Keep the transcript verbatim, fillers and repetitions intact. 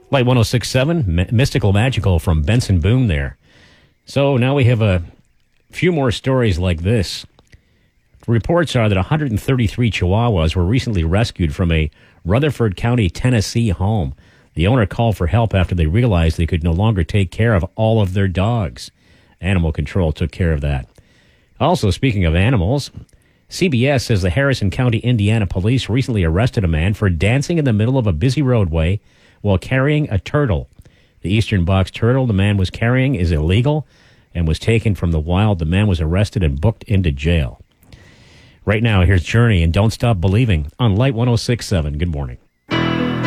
Light one oh six point seven, Mystical Magical from Benson Boone there. So now we have a few more stories like this. Reports are that one hundred thirty-three Chihuahuas were recently rescued from a Rutherford County, Tennessee home. The owner called for help after they realized they could no longer take care of all of their dogs. Animal Control took care of that. Also, speaking of animals, C B S says the Harrison County, Indiana police recently arrested a man for dancing in the middle of a busy roadway while carrying a turtle. The eastern box turtle the man was carrying is illegal and was taken from the wild. The man was arrested and booked into jail. Right now, here's Journey and Don't Stop Believing on Light one oh six point seven. Good morning.